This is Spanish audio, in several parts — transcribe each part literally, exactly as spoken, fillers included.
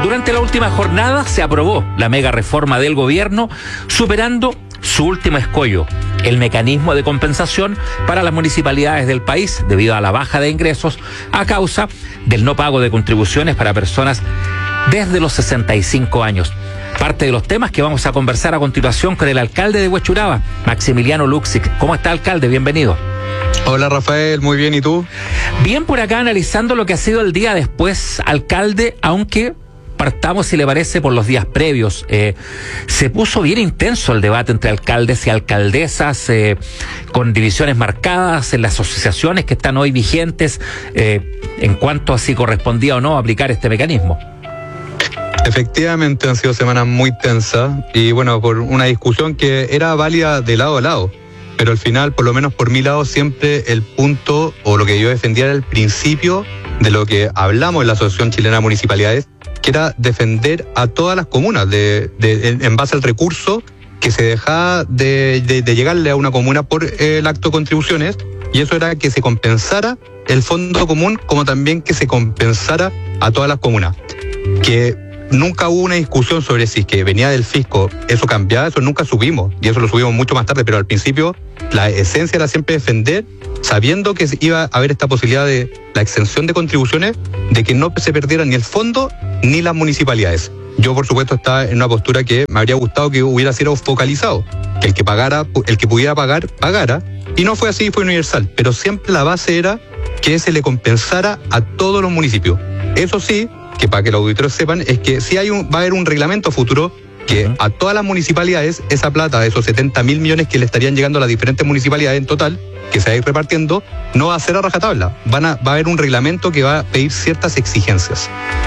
Durante la última jornada se aprobó la mega reforma del gobierno, superando su último escollo, el mecanismo de compensación para las municipalidades del país debido a la baja de ingresos a causa del no pago de contribuciones para personas desde los sesenta y cinco años. Parte de los temas que vamos a conversar a continuación con el alcalde de Huechuraba, Maximiliano Luksic. ¿Cómo está, alcalde? Bienvenido. Hola, Rafael, muy bien, ¿y tú? Bien, por acá analizando lo que ha sido el día después, alcalde, aunque partamos, si le parece, por los días previos. Eh, se puso bien intenso el debate entre alcaldes y alcaldesas, eh, con divisiones marcadas en las asociaciones que están hoy vigentes, eh, en cuanto a si correspondía o no aplicar este mecanismo. Efectivamente han sido semanas muy tensas y bueno, por una discusión que era válida de lado a lado, pero al final, por lo menos por mi lado, siempre el punto o lo que yo defendía era el principio de lo que hablamos en la Asociación Chilena de Municipalidades, que era defender a todas las comunas de, de, en base al recurso que se dejaba de, de, de llegarle a una comuna por el acto de contribuciones, y eso era que se compensara el fondo común como también que se compensara a todas las comunas. Que nunca hubo una discusión sobre si es que venía del fisco, eso cambiaba, eso nunca subimos, y eso lo subimos mucho más tarde, pero al principio la esencia era siempre defender, sabiendo que iba a haber esta posibilidad de la exención de contribuciones, de que no se perdiera ni el fondo ni las municipalidades. Yo, por supuesto, estaba en una postura que me habría gustado que hubiera sido focalizado, que el que pagara, el que pudiera pagar, pagara, y no fue así, fue universal, pero siempre la base era que se le compensara a todos los municipios. Eso sí, que para que los auditores sepan, es que sí hay un, va a haber un reglamento futuro que uh-huh. a todas las municipalidades, esa plata, esos setenta mil millones que le estarían llegando a las diferentes municipalidades en total, que se va a ir repartiendo, no va a ser a rajatabla. Van a, va a haber un reglamento que va a pedir ciertas exigencias.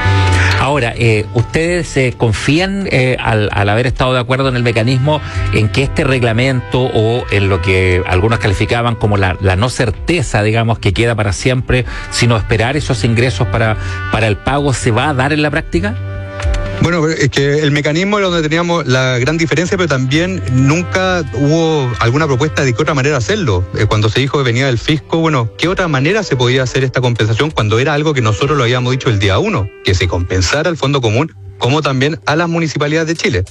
Ahora, eh, ¿ustedes eh, confían, eh, al, al haber estado de acuerdo en el mecanismo, en que este reglamento o en lo que algunos calificaban como la, la no certeza, digamos, que queda para siempre, sino esperar esos ingresos para, para el pago, se va a dar en la práctica? Bueno, es que el mecanismo era donde teníamos la gran diferencia, pero también nunca hubo alguna propuesta de qué otra manera hacerlo. Cuando se dijo que venía del fisco, bueno, ¿qué otra manera se podía hacer esta compensación cuando era algo que nosotros lo habíamos dicho el día uno? Que se compensara al Fondo Común, como también a las municipalidades de Chile.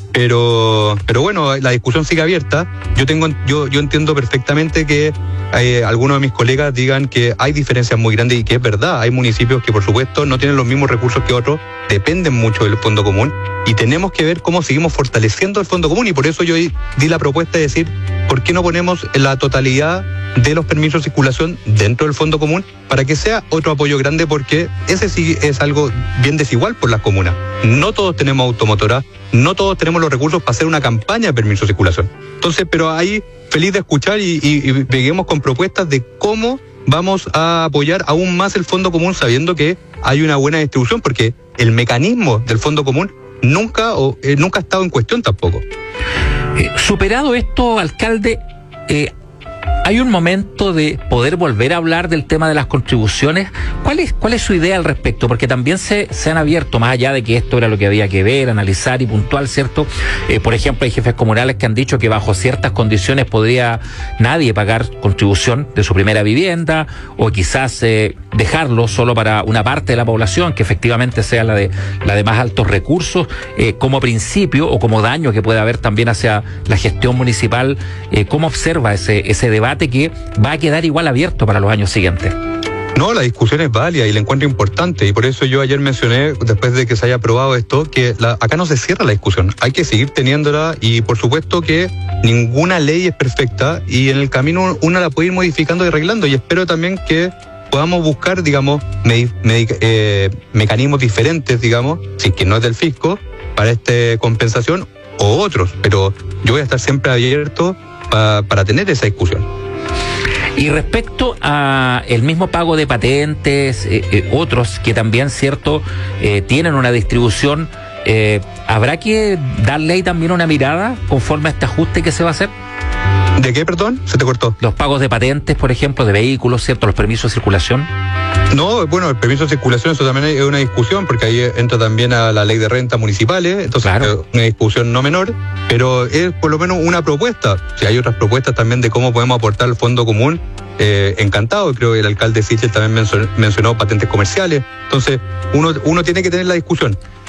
Pero, pero bueno, la discusión sigue abierta. Yo tengo, yo, yo entiendo perfectamente que eh, algunos de mis colegas digan que hay diferencias muy grandes y que es verdad. Hay municipios que, por supuesto, no tienen los mismos recursos que otros, dependen mucho del Fondo Común y tenemos que ver cómo seguimos fortaleciendo el Fondo Común, y por eso yo di la propuesta de decir, ¿por qué no ponemos la totalidad de los permisos de circulación dentro del Fondo Común para que sea otro apoyo grande? Porque ese sí es algo bien desigual por las comunas. No todos tenemos automotora, no todos tenemos los recursos para hacer una campaña de permiso de circulación. Entonces, pero ahí feliz de escuchar y, y, y lleguemos con propuestas de cómo vamos a apoyar aún más el Fondo Común, sabiendo que hay una buena distribución, porque el mecanismo del Fondo Común nunca, o, eh, nunca ha estado en cuestión tampoco. Eh, superado esto, alcalde, eh, ¿hay un momento de poder volver a hablar del tema de las contribuciones? ¿Cuál es, cuál es su idea al respecto? Porque también se, se han abierto, más allá de que esto era lo que había que ver, analizar y puntual, ¿cierto? Eh, por ejemplo, hay jefes comunales que han dicho que bajo ciertas condiciones podría nadie pagar contribución de su primera vivienda, o quizás eh, dejarlo solo para una parte de la población, que efectivamente sea la de, la de más altos recursos, eh, como principio o como daño que puede haber también hacia la gestión municipal. Eh, ¿Cómo observa ese, ese debate que va a quedar igual abierto para los años siguientes? No, la discusión es válida y la encuentro importante, y por eso yo ayer mencioné, después de que se haya aprobado esto, que la, acá no se cierra la discusión, hay que seguir teniéndola, y por supuesto que ninguna ley es perfecta y en el camino una la puede ir modificando y arreglando, y espero también que podamos buscar, digamos, me, me, eh, mecanismos diferentes, digamos, si que no es del fisco, para esta compensación o otros, pero yo voy a estar siempre abierto pa, para tener esa discusión. Y respecto a el mismo pago de patentes, eh, eh, otros que también, cierto, eh, tienen una distribución, eh, ¿habrá que darle ahí también una mirada conforme a este ajuste que se va a hacer? ¿De qué, perdón? Se te cortó. Los pagos de patentes, por ejemplo, de vehículos, ¿cierto? Los permisos de circulación. No, bueno, el permiso de circulación, eso también es una discusión, porque ahí entra también a la ley de rentas municipales, entonces claro, es una discusión no menor, pero es por lo menos una propuesta. Si hay otras propuestas también de cómo podemos aportar al Fondo Común, eh, encantado. Creo que el alcalde Sichel también mencionó, mencionó patentes comerciales. Entonces, uno, uno tiene que tener la discusión.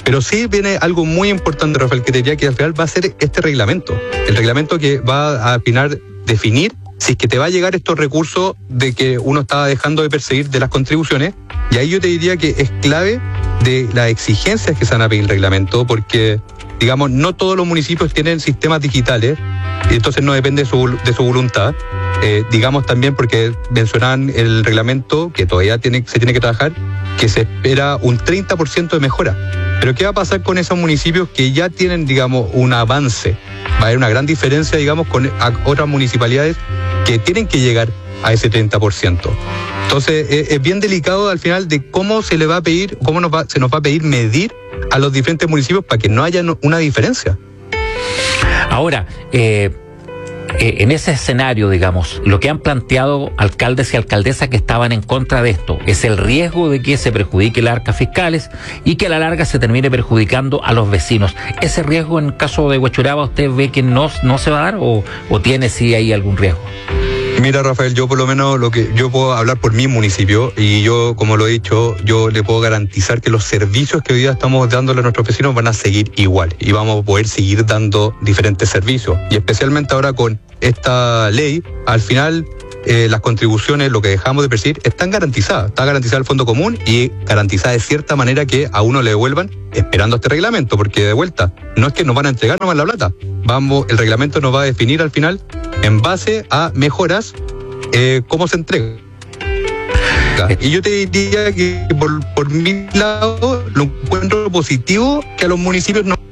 Pero sí viene algo muy importante, Rafael, que te diría que al final va a ser este reglamento. El reglamento que va a al final definir si es que te va a llegar estos recursos de que uno estaba dejando de perseguir de las contribuciones. Y ahí yo te diría que es clave de las exigencias que se van a pedir el reglamento, porque, digamos, no todos los municipios tienen sistemas digitales, y entonces no depende de su, de su voluntad. Eh, digamos también, porque mencionaban el reglamento, que todavía tiene, se tiene que trabajar, que se espera un treinta por ciento de mejora. Pero ¿qué va a pasar con esos municipios que ya tienen, digamos, un avance? Va a haber una gran diferencia, digamos, con otras municipalidades que tienen que llegar a ese treinta por ciento. Entonces, es, es bien delicado al final de cómo se le va a pedir, cómo nos va, se nos va a pedir medir a los diferentes municipios para que no haya una diferencia. Ahora, eh... en ese escenario, digamos, lo que han planteado alcaldes y alcaldesas que estaban en contra de esto es el riesgo de que se perjudique las arcas fiscales y que a la larga se termine perjudicando a los vecinos. ¿Ese riesgo en el caso de Huechuraba usted ve que no, no se va a dar o, o tiene sí ahí algún riesgo? Mira, Rafael, yo por lo menos lo que yo puedo hablar por mi municipio y yo, como lo he dicho, yo le puedo garantizar que los servicios que hoy día estamos dándole a nuestros vecinos van a seguir igual y vamos a poder seguir dando diferentes servicios. Y especialmente ahora con esta ley, al final eh, las contribuciones, lo que dejamos de percibir, están garantizadas. Está garantizado el fondo común y garantizada de cierta manera que a uno le devuelvan esperando este reglamento, porque de vuelta, no es que nos van a entregar nomás la plata. Vamos, el reglamento nos va a definir al final en base a mejoras, eh, cómo se entrega. Y yo te diría que por, por mi lado lo encuentro positivo que a los municipios no.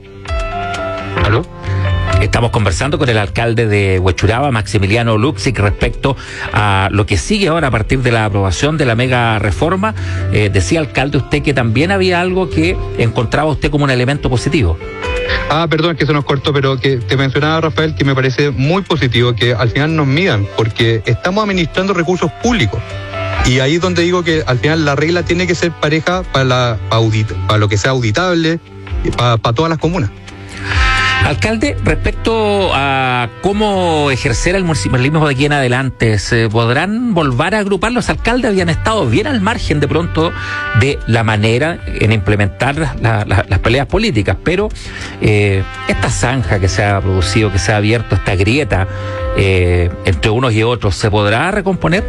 ¿Aló? Estamos conversando con el alcalde de Huechuraba, Maximiliano Luksic, respecto a lo que sigue ahora a partir de la aprobación de la mega reforma. Eh, decía, alcalde, usted que también había algo que encontraba usted como un elemento positivo. Ah, perdón, es que se nos cortó, pero que te mencionaba, Rafael, que me parece muy positivo que al final nos midan, porque estamos administrando recursos públicos. Y ahí es donde digo que al final la regla tiene que ser pareja para, la, audit, para lo que sea auditable, para, para todas las comunas. Alcalde, respecto a cómo ejercer el municipalismo de aquí en adelante, ¿se podrán volver a agrupar? Los alcaldes habían estado bien al margen de pronto de la manera en implementar la, la, las peleas políticas, pero eh, esta zanja que se ha producido, que se ha abierto, esta grieta eh, entre unos y otros, ¿se podrá recomponer?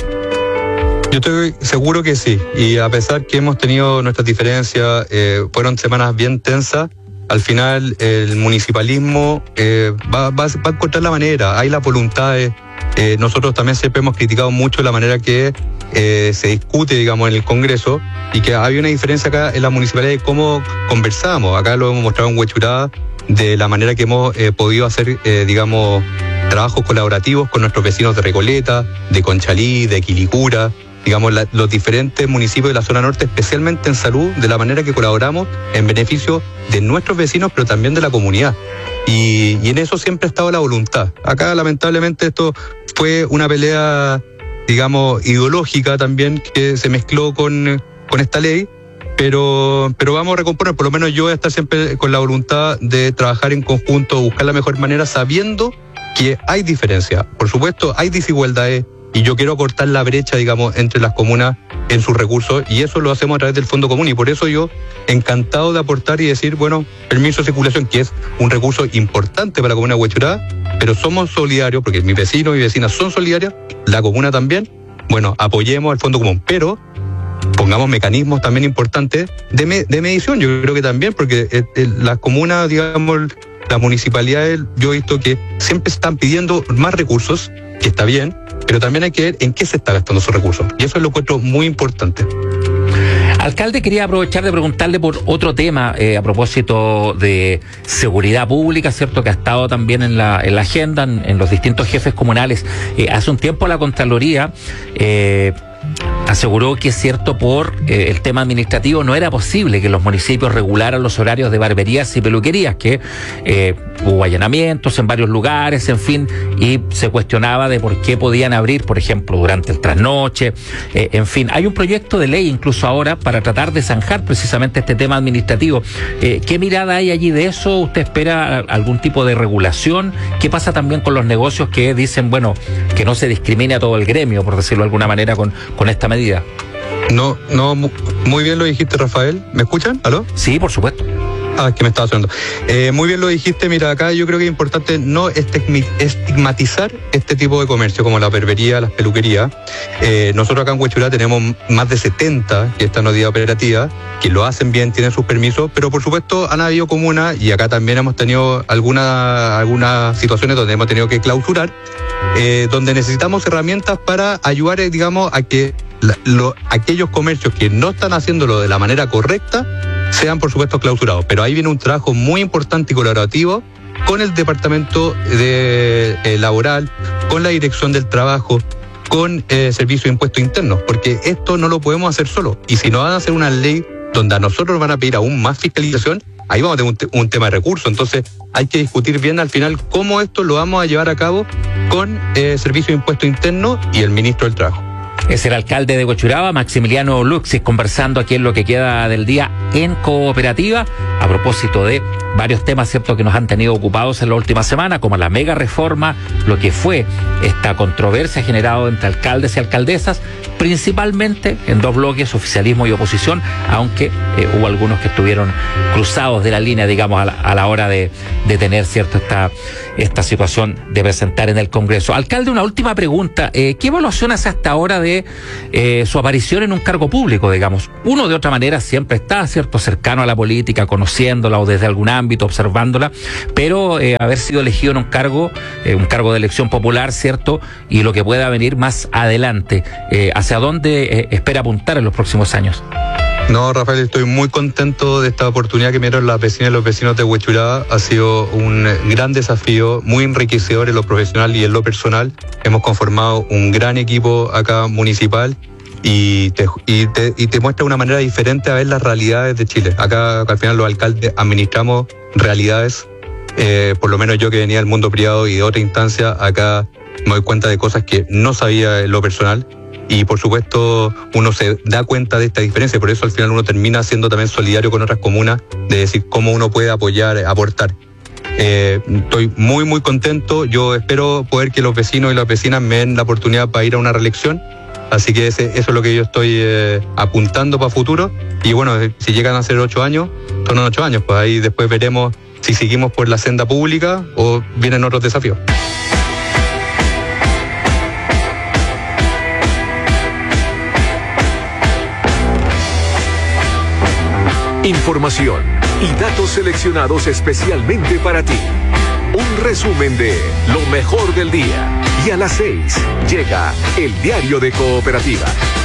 Yo estoy seguro que sí, y a pesar que hemos tenido nuestras diferencias, eh, fueron semanas bien tensas. Al final el municipalismo eh, va, va, va a encontrar la manera, hay la voluntad. De, eh, nosotros también siempre hemos criticado mucho la manera que eh, se discute, digamos, en el Congreso, y que había una diferencia acá en la municipalidad de cómo conversamos. Acá lo hemos mostrado en Huechuraba, de la manera que hemos eh, podido hacer, eh, digamos, trabajos colaborativos con nuestros vecinos de Recoleta, de Conchalí, de Quilicura, digamos, la, los diferentes municipios de la zona norte, especialmente en salud, de la manera que colaboramos en beneficio de nuestros vecinos, pero también de la comunidad. Y, y en eso siempre ha estado la voluntad. Acá, lamentablemente, esto fue una pelea, digamos, ideológica también, que se mezcló con, con esta ley, pero, pero vamos a recomponer. Por lo menos yo voy a estar siempre con la voluntad de trabajar en conjunto, buscar la mejor manera, sabiendo que hay diferencia. Por supuesto, hay desigualdades, y yo quiero cortar la brecha, digamos, entre las comunas en sus recursos, y eso lo hacemos a través del Fondo Común, y por eso yo encantado de aportar y decir, bueno, permiso de circulación, que es un recurso importante para la comuna de Huechuraba, pero somos solidarios, porque mis vecinos y vecinas son solidarias, la comuna también. Bueno, apoyemos al Fondo Común, pero pongamos mecanismos también importantes de, me, de medición. Yo creo que también, porque eh, eh, las comunas, digamos, las municipalidades, yo he visto que siempre están pidiendo más recursos, que está bien, pero también hay que ver en qué se está gastando esos recursos. Y eso lo encuentro muy importante. Alcalde, quería aprovechar de preguntarle por otro tema, eh, a propósito de seguridad pública, ¿cierto?, que ha estado también en la, en la agenda, en, en los distintos jefes comunales. Eh, hace un tiempo la Contraloría eh, aseguró que, es cierto, por eh, el tema administrativo no era posible que los municipios regularan los horarios de barberías y peluquerías, que eh, hubo allanamientos en varios lugares, en fin, y se cuestionaba de por qué podían abrir, por ejemplo, durante el trasnoche, eh, en fin. Hay un proyecto de ley incluso ahora para tratar de zanjar precisamente este tema administrativo. Eh, ¿Qué mirada hay allí de eso? ¿Usted espera algún tipo de regulación? ¿Qué pasa también con los negocios que dicen, bueno, que no se discrimine a todo el gremio, por decirlo de alguna manera, con, con esta medida? No, no, muy bien lo dijiste, Rafael. ¿Me escuchan? ¿Aló? Sí, por supuesto. Ah, es que me estaba sonando. Eh, muy bien lo dijiste, mira, acá yo creo que es importante no estigmatizar este tipo de comercio como la barbería, las peluquerías. Eh, nosotros acá en Huechurá tenemos más de setenta que están hoy día operativas, que lo hacen bien, tienen sus permisos, pero por supuesto han habido comunas, y acá también hemos tenido alguna, algunas situaciones donde hemos tenido que clausurar, eh, donde necesitamos herramientas para ayudar, eh, digamos, a que la, lo, aquellos comercios que no están haciéndolo de la manera correcta sean por supuesto clausurados. Pero ahí viene un trabajo muy importante y colaborativo con el departamento de, eh, laboral, con la dirección del trabajo, con eh, servicio de impuestos internos, porque esto no lo podemos hacer solo. Y si nos van a hacer una ley donde a nosotros nos van a pedir aún más fiscalización, ahí vamos a tener un, te- un tema de recursos. Entonces hay que discutir bien al final cómo esto lo vamos a llevar a cabo con eh, servicio de impuestos internos y el ministro del Trabajo. Es el alcalde de Huechuraba, Maximiliano Luxis, conversando aquí en lo que queda del día en Cooperativa, a propósito de varios temas, cierto, que nos han tenido ocupados en la última semana, como la mega reforma, lo que fue esta controversia generada entre alcaldes y alcaldesas, principalmente en dos bloques, oficialismo y oposición, aunque eh, hubo algunos que estuvieron cruzados de la línea, digamos, a la, a la hora de, de tener, cierto, esta, esta situación de presentar en el Congreso. Alcalde, una última pregunta. Eh, ¿Qué evaluación hace hasta ahora de eh, su aparición en un cargo público, digamos? Uno de otra manera siempre está, cierto, cercano a la política, conociéndola o desde algún ámbito, observándola, pero eh, haber sido elegido en un cargo, eh, un cargo de elección popular, cierto, y lo que pueda venir más adelante, eh, ¿hacia dónde eh, espera apuntar en los próximos años? No, Rafael, estoy muy contento de esta oportunidad que me dieron las vecinas y los vecinos de Huechuraba. Ha sido un gran desafío, muy enriquecedor en lo profesional y en lo personal. Hemos conformado un gran equipo acá municipal y te, y te, y te muestra una manera diferente a ver las realidades de Chile. Acá al final los alcaldes administramos realidades, eh, por lo menos yo que venía del mundo privado y de otra instancia, acá me doy cuenta de cosas que no sabía en lo personal. Y por supuesto uno se da cuenta de esta diferencia, por eso al final uno termina siendo también solidario con otras comunas, de decir cómo uno puede apoyar, aportar. Eh, estoy muy muy contento, yo espero poder que los vecinos y las vecinas me den la oportunidad para ir a una reelección, así que ese, eso es lo que yo estoy eh, apuntando para futuro, y bueno, si llegan a ser ocho años, son ocho años, pues ahí después veremos si seguimos por la senda pública o vienen otros desafíos. Información y datos seleccionados especialmente para ti. Un resumen de lo mejor del día. Y a las seis llega el Diario de Cooperativa.